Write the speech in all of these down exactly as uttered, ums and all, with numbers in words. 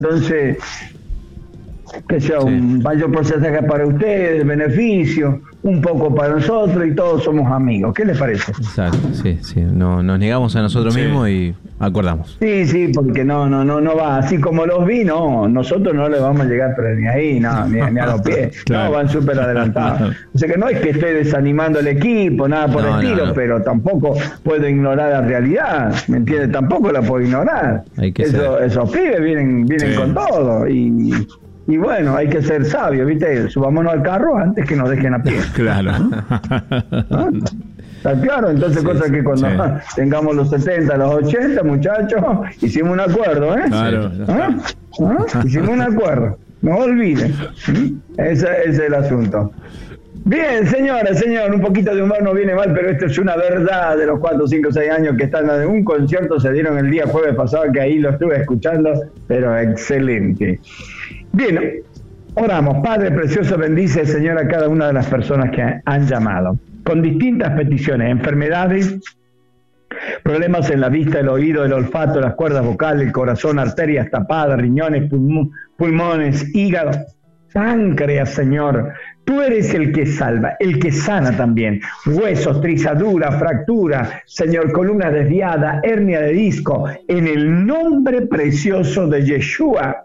entonces, que sea sí. un mayor porcentaje para ustedes, beneficio, un poco para nosotros y todos somos amigos. ¿Qué les parece? Exacto, sí, sí. No, nos negamos a nosotros sí. mismos y acordamos. Sí, sí, porque no, no, no, no va. Así como los vi, no, nosotros no les vamos a llegar pero ni ahí, no, ni, ni a los pies. Claro. No, van súper adelantados. O sea que no es que esté desanimando el equipo, nada por no, el estilo, no, no. pero tampoco puedo ignorar la realidad, ¿me entiendes? Tampoco la puedo ignorar. Hay que Eso, esos pibes vienen, vienen sí. con todo y... Y bueno, hay que ser sabio, ¿viste? Subámonos al carro antes que nos dejen a pie. Claro. ¿Ah? ¿Está claro? Entonces, sí, cosa que cuando sí. tengamos los setenta, los ochenta, muchachos, hicimos un acuerdo, ¿eh? Claro. ¿Ah? ¿Ah? Hicimos un acuerdo. No olviden. Ese, ese es el asunto. Bien, señora, señor, un poquito de humor no viene mal, pero esto es una verdad de los cuatro, cinco, seis años que están en un concierto, se dieron el día jueves pasado, que ahí lo estuve escuchando, pero excelente. Bien, oramos. Padre precioso, bendice, Señor, a cada una de las personas que han llamado, con distintas peticiones, enfermedades, problemas en la vista, el oído, el olfato, las cuerdas vocales, el corazón, arterias tapadas, riñones, pulmones, hígado, páncreas, Señor. Tú eres el que salva, el que sana también. Huesos, trizadura, fractura, Señor, columna desviada, hernia de disco. En el nombre precioso de Yeshua,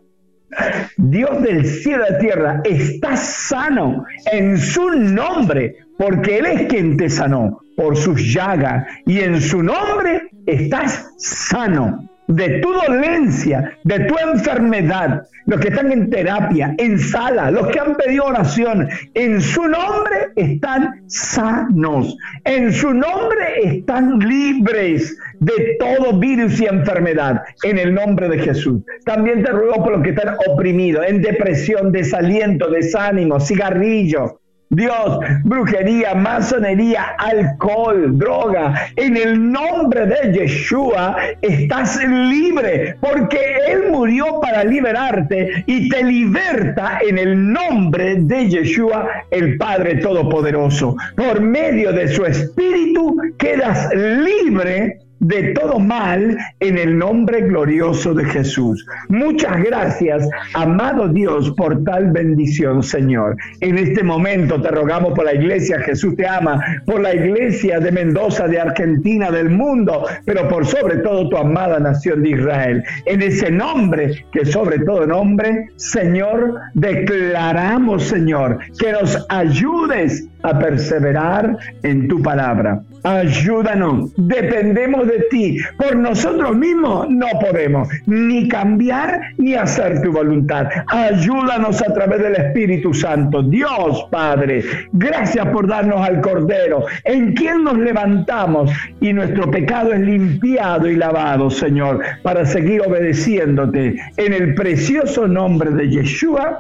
Dios del cielo y de la tierra, estás sano en su nombre, porque Él es quien te sanó por sus llagas. Y en su nombre estás sano de tu dolencia, de tu enfermedad. Los que están en terapia, en sala, los que han pedido oración, en su nombre están sanos. En su nombre están libres de todo virus y enfermedad, en el nombre de Jesús. También te ruego por los que están oprimidos, en depresión, desaliento, desánimo, cigarrillo, Dios, brujería, masonería, alcohol, droga, en el nombre de Yeshua estás libre, porque Él murió para liberarte y te liberta en el nombre de Yeshua, el Padre Todopoderoso. Por medio de su Espíritu quedas libre de todo mal en el nombre glorioso de Jesús. Muchas gracias, amado Dios, por tal bendición, Señor. En este momento te rogamos por la iglesia, Jesús te ama, por la iglesia de Mendoza, de Argentina, del mundo, pero por sobre todo tu amada nación de Israel. En ese nombre, que sobre todo nombre, Señor, declaramos, Señor, que nos ayudes a perseverar en tu palabra. Ayúdanos, dependemos de ti. Por nosotros mismos no podemos ni cambiar ni hacer tu voluntad. Ayúdanos a través del Espíritu Santo. Dios Padre, gracias por darnos al Cordero, en quien nos levantamos y nuestro pecado es limpiado y lavado, Señor, para seguir obedeciéndote. En el precioso nombre de Yeshua,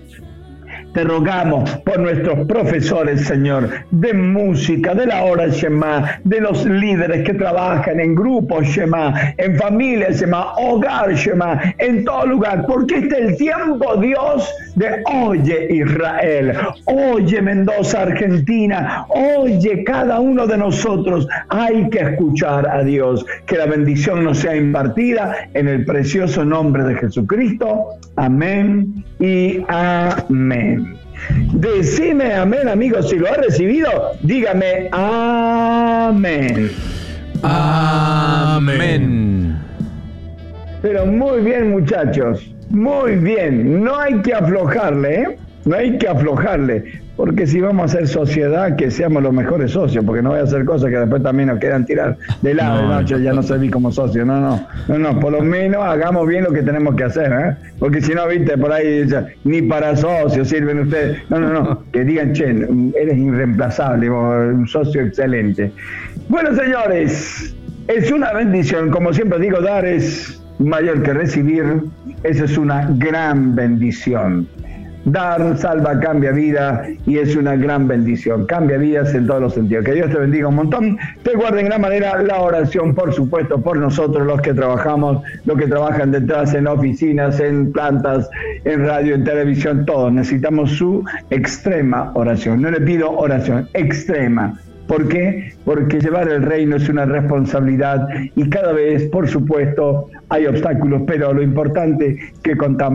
te rogamos por nuestros profesores, Señor, de música, de la hora Shema, de los líderes que trabajan en grupos Shema, en familia Shema, hogar Shema, en todo lugar, porque este es el tiempo, Dios, de oye Israel, oye Mendoza, Argentina, oye cada uno de nosotros. Hay que escuchar a Dios, que la bendición nos sea impartida en el precioso nombre de Jesucristo. Amén y amén. Decime amén, amigos, si lo ha recibido, dígame amén. Amén. Pero muy bien, muchachos, muy bien, no hay que aflojarle, ¿eh? No hay que aflojarle, porque si vamos a hacer sociedad, que seamos los mejores socios, porque no voy a hacer cosas que después también nos quedan tirar de lado, no, no, yo ya no serví como socio, no, no, no, no, por lo menos hagamos bien lo que tenemos que hacer, ¿eh? Porque si no, viste, por ahí, ni para socios sirven ustedes, no, no, no, que digan, che, eres irreemplazable, un socio excelente. Bueno, señores, es una bendición, como siempre digo, dar es mayor que recibir, eso es una gran bendición. Dar, salva, cambia vida y es una gran bendición. Cambia vidas en todos los sentidos. Que Dios te bendiga un montón. Te guarde en gran manera la oración, por supuesto, por nosotros los que trabajamos, los que trabajan detrás en oficinas, en plantas, en radio, en televisión, todos. Necesitamos su extrema oración. No le pido oración, extrema. ¿Por qué? Porque llevar el reino es una responsabilidad y cada vez, por supuesto, hay obstáculos, pero lo importante que contamos